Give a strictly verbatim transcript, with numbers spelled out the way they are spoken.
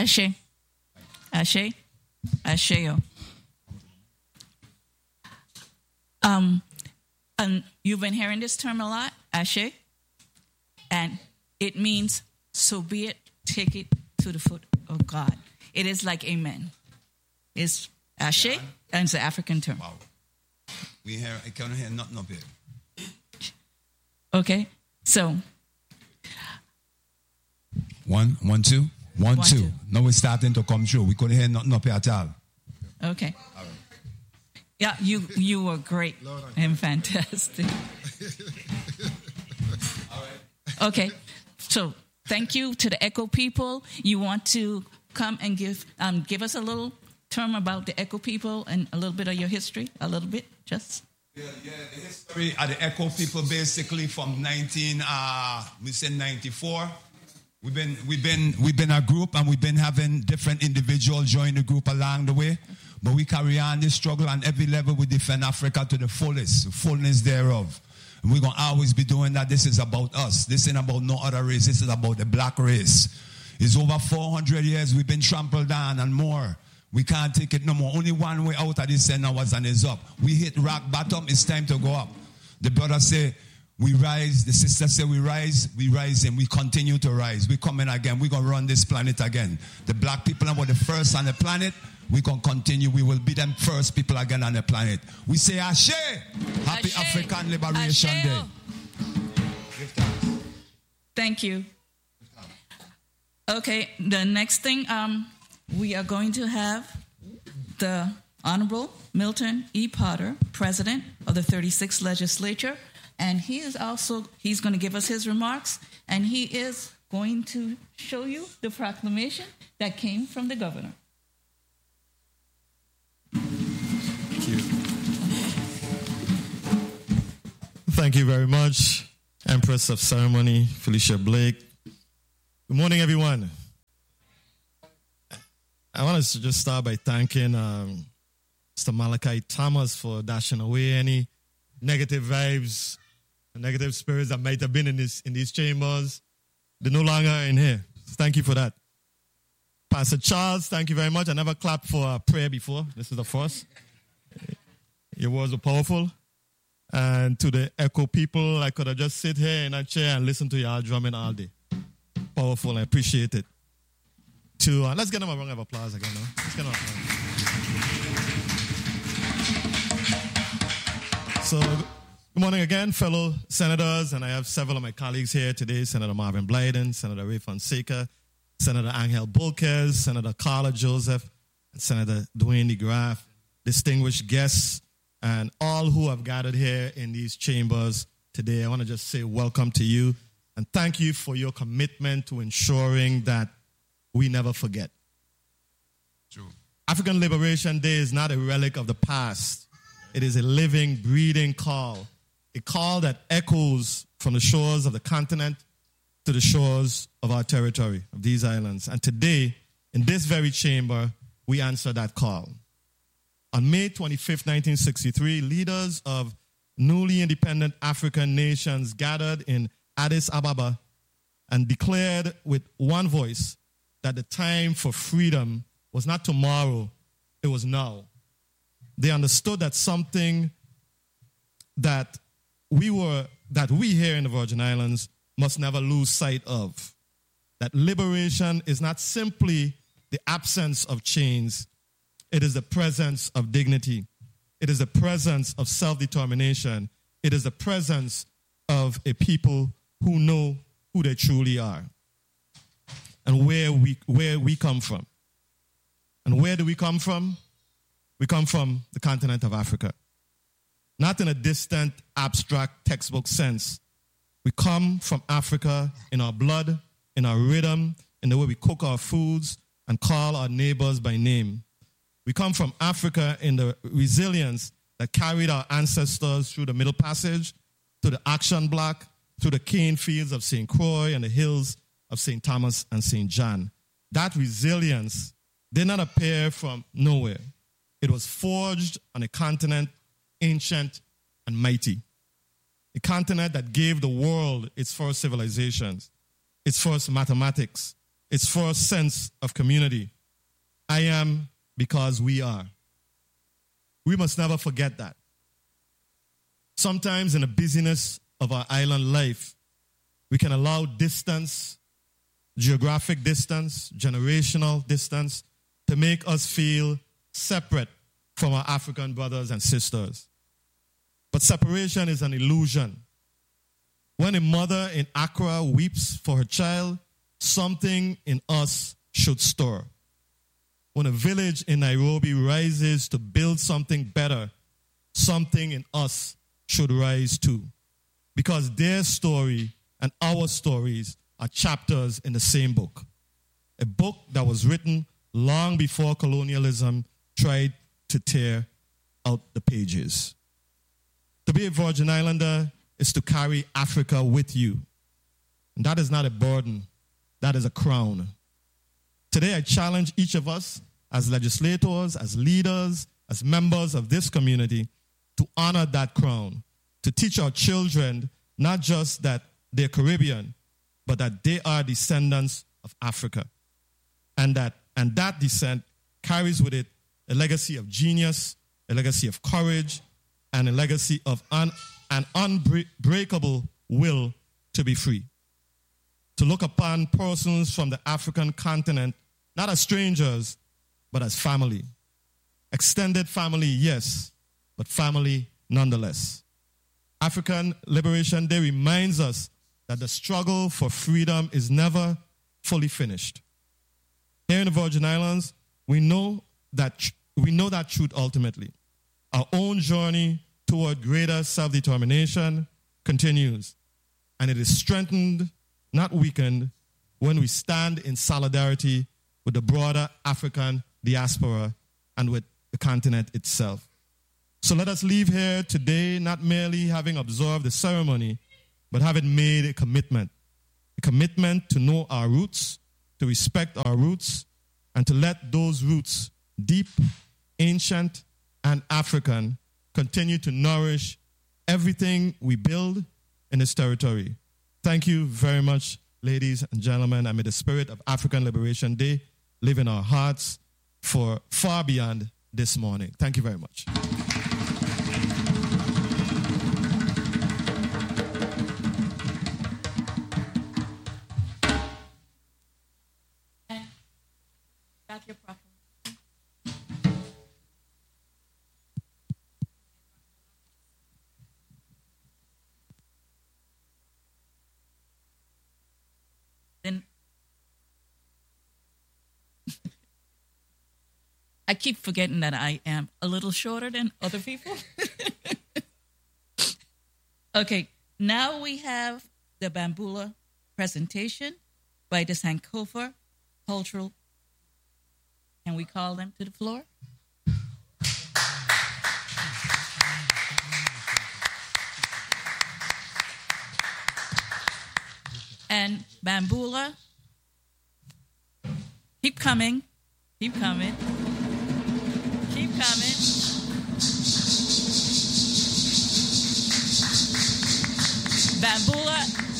Ashe. Ashe. Asheo. Um, and you've been hearing this term a lot, Ashe. And it means, so be it, take it to the foot of God. It is like amen. It's Ashe, yeah. And it's an African term. Wow. We hear, I can't hear nothing up here. Okay, so. One, one, two. One, One, two. two. Now we're starting to come through. We couldn't hear nothing up here at all. Okay. All right. Yeah, you you were great and fantastic. All right. Okay, so thank you to the Echo people. You want to come and give um give us a little term about the Echo people and a little bit of your history, a little bit, just. Yeah, yeah. The history of the Echo people basically from nineteen uh we said ninety-four. We've been we've been we've been a group and we've been having different individuals join the group along the way. But we carry on this struggle on every level. We defend Africa to the fullest, fullness thereof. And we're gonna always be doing that. This is about us. This ain't about no other race. This is about the black race. It's over four hundred years we've been trampled down and more. We can't take it no more. Only one way out of this and now and is up. We hit rock bottom. It's time to go up. The brother say, we rise, the sister say we rise, we rise and we continue to rise. We coming again, we're going to run this planet again. The black people are the first on the planet, we're going to continue, we will be them first people again on the planet. We say Ashe, Happy Ashe. African Liberation Ashe. Day. Thank you. Okay, the next thing, um, we are going to have the Honorable Milton E. Potter, President of the thirty-sixth Legislature. And he is also, he's going to give us his remarks, and he is going to show you the proclamation that came from the governor. Thank you. Thank you very much, Empress of Ceremony, Felicia Blake. Good morning, everyone. I want us to just start by thanking um, Mister Malachi Thomas for dashing away any negative vibes, negative spirits that might have been in this in these chambers. They're no longer in here. Thank you for that. Pastor Charles, thank you very much. I never clapped for a prayer before. This is the first. Your words were powerful. And to the Echo people, I could have just sit here in a chair and listen to y'all drumming all day. Powerful. I appreciate it. To uh, let's get them a round of applause again. No? Let's get them applause. So. Good morning again, fellow senators, and I have several of my colleagues here today, Senator Marvin Blyden, Senator Ray Fonseca, Senator Angel Bolquez, Senator Carla Joseph, and Senator Dwayne DeGraff, distinguished guests, and all who have gathered here in these chambers today. I want to just say welcome to you, and thank you for your commitment to ensuring that we never forget. True. African Liberation Day is not a relic of the past. It is a living, breathing call. A call that echoes from the shores of the continent to the shores of our territory, of these islands. And today, in this very chamber, we answer that call. On May twenty-fifth, nineteen sixty-three, leaders of newly independent African nations gathered in Addis Ababa and declared with one voice that the time for freedom was not tomorrow, it was now. They understood that something that we were, that we here in the Virgin Islands must never lose sight of. That liberation is not simply the absence of chains. It is the presence of dignity. It is the presence of self-determination. It is the presence of a people who know who they truly are and where we, where we come from. And where do we come from? We come from the continent of Africa. Not in a distant, abstract textbook sense. We come from Africa in our blood, in our rhythm, in the way we cook our foods and call our neighbors by name. We come from Africa in the resilience that carried our ancestors through the Middle Passage, to the Action Block, through the cane fields of Saint Croix and the hills of Saint Thomas and Saint John. That resilience did not appear from nowhere. It was forged on a continent ancient and mighty. A continent that gave the world its first civilizations, its first mathematics, It's for a sense of community. I am because we are. We must never forget that. Sometimes in the busyness of our island life, we can allow distance, geographic distance, generational distance, to make us feel separate from our African brothers and sisters. But separation is an illusion. When a mother in Accra weeps for her child, something in us should stir. When a village in Nairobi rises to build something better, something in us should rise too. Because their story and our stories are chapters in the same book. A book that was written long before colonialism tried to tear out the pages. To be a Virgin Islander is to carry Africa with you. And that is not a burden. That is a crown. Today I challenge each of us as legislators, as leaders, as members of this community to honor that crown, to teach our children not just that they're Caribbean, but that they are descendants of Africa. And that, and that descent carries with it a legacy of genius, a legacy of courage, and a legacy of un, an unbreakable will to be free. To look upon persons from the African continent not as strangers, but as family. Extended family, yes, but family nonetheless. African Liberation Day reminds us that the struggle for freedom is never fully finished. Here in the Virgin Islands, we know that we know that truth ultimately. Our own journey toward greater self-determination continues, and it is strengthened, not weakened, when we stand in solidarity with the broader African diaspora and with the continent itself. So let us leave here today not merely having observed the ceremony, but having made a commitment. A commitment to know our roots, to respect our roots, and to let those roots, deep, ancient, and African, continue to nourish everything we build in this territory. Thank you very much, ladies and gentlemen, and may the spirit of African Liberation Day live in our hearts for far beyond this morning. Thank you very much. Back your proclamation. Then I keep forgetting that I am a little shorter than other people. Okay, now we have the Bambula presentation by the Sankofa Cultural. Can we call them to the floor? And Bambula, keep coming, keep coming, keep coming. Bambula